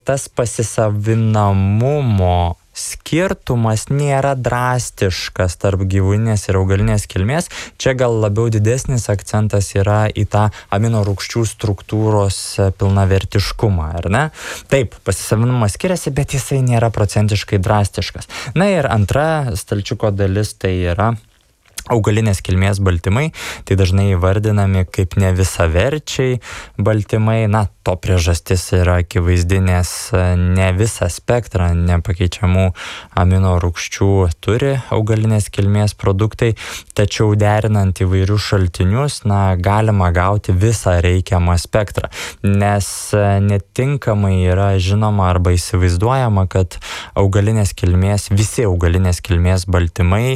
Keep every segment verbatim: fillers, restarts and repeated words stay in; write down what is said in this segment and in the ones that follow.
tas pasisavinamumo skirtumas nėra drastiškas tarp gyvūninės ir augalinės kilmės. Čia gal labiau didesnis akcentas yra į tą amino rūgščių struktūros pilnavertiškumą, ar ne? Taip, pasisavinimas skiriasi, bet jisai nėra procentiškai drastiškas. Na ir antra stalčiuko dalis tai yra augalinės kilmės baltymai, tai dažnai įvardinami kaip nevisaverčiai baltymai. Na, to priežastis yra akivaizdi, nes ne visą spektrą nepakeičiamų amino rūgščių turi augalinės kilmės produktai, tačiau derinant įvairius šaltinius, na, galima gauti visą reikiamą spektrą, nes netinkamai yra žinoma arba įsivaizduojama, kad augalinės kilmės, visi augalinės kilmės baltymai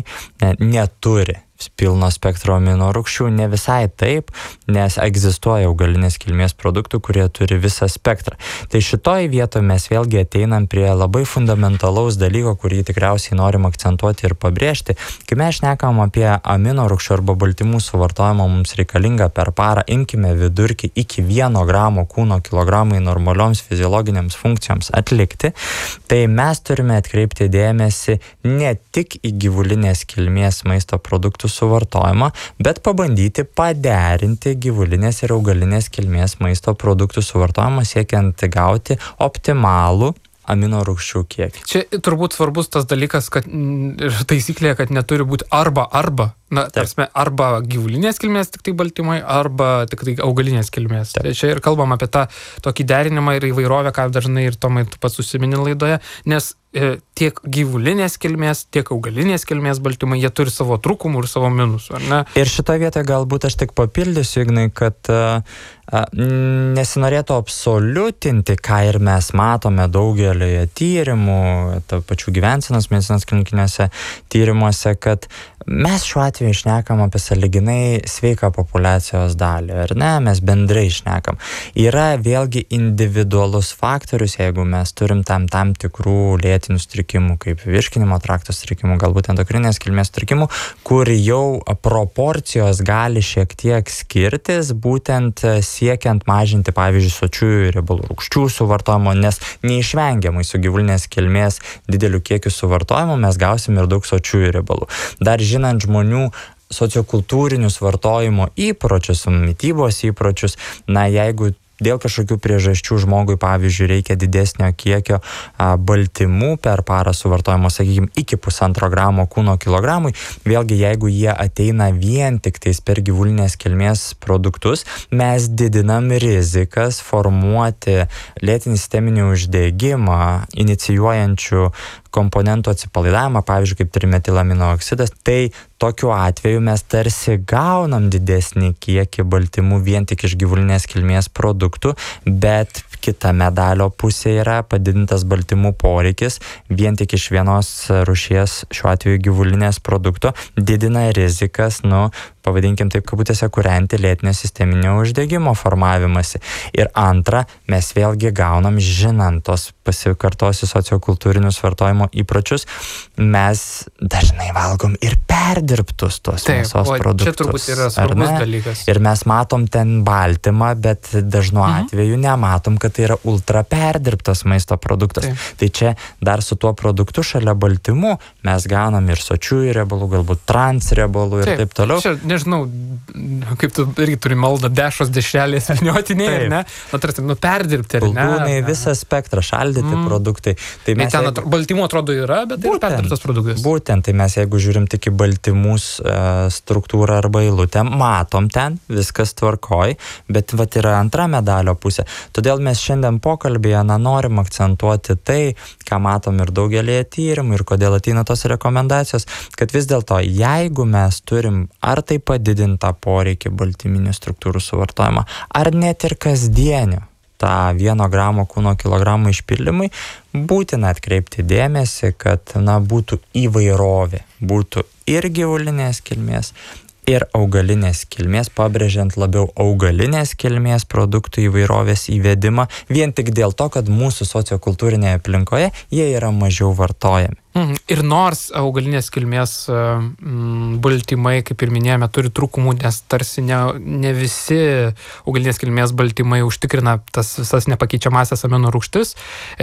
neturi pilno spektro amino rūgščių. Ne visai taip, nes egzistuoja augalinės kilmės produktų, kurie turi visą spektrą. Tai šitoj vietoje mes vėlgi ateinam prie labai fundamentalaus dalyko, kurį tikriausiai norim akcentuoti ir pabrėžti. Kai mes šnekam apie amino rūgščių arba baltymų suvartojimą mums reikalinga per parą, imkime vidurkį iki vieno gramo kūno kilogramai normalioms fiziologinėms funkcijoms atlikti, tai mes turime atkreipti dėmesį ne tik į gyvulinės kilmės maisto produktų suvartojimą, bet pabandyti paderinti gyvulinės ir augalinės kilmės maisto produktų suvartojimą, siekiant gauti optimalų amino rūgščių kiekį. Čia turbūt svarbus tas dalykas, kad taisyklė, kad neturi būti arba arba. Na, tarsi, arba gyvulinės kilmės tik tai baltymai, arba tik tai augalinės kilmės. Tai čia ir kalbam apie tą tokį derinimą ir įvairovę, ką dažnai ir Tomai tu pats užsimini laidoje, nes e, tiek gyvulinės kilmės, tiek augalinės kilmės baltymai, jie turi savo trūkumų ir savo minusų, ar ne? Ir šitoje vietoje galbūt aš tik papildysiu, Ignai, kad a, a, nesinorėtų absoliutinti, ką ir mes matome daugelioje tyrimų, ta pačių gyvensenos medicinos klinikiniuose tyrimuose, kad mes šiuo atveju šnekam apie sąlyginai sveiką populiacijos dalį, ar ne? Mes bendrai šnekam. Yra vėlgi individualus faktorius, jeigu mes turim tam tam tikrų lėtinių sutrikimų, kaip virškinimo trakto sutrikimų, galbūt endokrininės kilmės sutrikimų, kur jau proporcijos gali šiek tiek skirtis, būtent siekiant mažinti, pavyzdžiui, sočiųjų riebalų rūgščių suvartojimo, nes neišvengiamai su gyvulinės kilmės dideliu kiekiu suvartojimo mes gausim ir daug sočiųjų riebalų. Dar žinant žmonių sociokultūrinius vartojimo įpročius, mitybos įpročius, na, jeigu dėl kažkokių priežasčių žmogui, pavyzdžiui, reikia didesnio kiekio a, baltymų per parą suvartojimo, sakykime, iki pusantro gramo kūno kilogramui, vėlgi, jeigu jie ateina vien tik tais per gyvulinės kilmės produktus, mes didinam rizikas formuoti lėtinį sisteminį uždegimą, inicijuojančių komponentų atsipalaidavimą, pavyzdžiui, kaip trimetilamino oksidas, tai tokiu atveju mes tarsi gaunam didesnį kiekį baltymų vien tik iš gyvulinės kilmės produktų, bet kita medalio pusė yra padidintas baltymų poreikis vien tik iš vienos rūšies, šiuo atveju gyvulinės produkto, didina rizikas, nu, pavadinkim taip kabutėse, kūrenti lėtinio sisteminio uždegimo formavimąsi. Ir antra, mes vėlgi gaunam, žinant tos pasikartosius sociokultūrinius vartojimo įpročius, mes dažnai valgom ir perdirbtus tos mėsos produktus. Čia turbūt yra svarbus dalykas. Ir mes matom ten baltymą, bet dažnu mhm. atveju nematom, kad tai yra ultra perdirbtas maisto produktas. Taip. Tai čia dar su tuo produktu šalia baltymų mes gaunam ir sočiųjų riebalų, galbūt trans riebalų ir taip, taip toliau. Čia, nežinau, kaip tu irgi turi maldą dešros dešrelės viniotiniai, ne? Nu, tarsi, nu, perdirbti, ar ne? Kultūrnai, visą spektrą, šaldyti mm. produktai. Tai mes, ten jeigu... baltymų atrodo yra, bet tai yra perdirbtas produktas. Būtent, tai mes jeigu žiūrim tik į baltymų uh, struktūrą arba eilutę, matom ten, viskas tvarkoj, bet vat yra antra medalio pusė. Todėl mes šiandien pokalbėje, na, norim akcentuoti tai, ką matom ir daugelėje tyrimų ir kodėl ateina tos rekomendacijos, kad vis dėlto, jeigu mes turim ar tai padidintą poreikį baltyminių struktūrų suvartojimą, ar net ir kasdienio tą vieno gramo kūno kilogramų išpildymui, būtina atkreipti dėmesį, kad, na, būtų įvairovė, būtų ir gyvulinės kilmės, ir augalinės kilmės, pabrėžiant labiau augalinės kilmės produktų įvairovės įvedimą, vien tik dėl to, kad mūsų sociokultūrinėje aplinkoje jie yra mažiau vartojami. Mhm. Ir nors augalinės kilmės mm, baltymai, kaip ir minėjome, turi trūkumų, nes tarsi ne, ne visi augalinės kilmės baltymai užtikrina tas visas nepakeičiamasias amino rūgštis,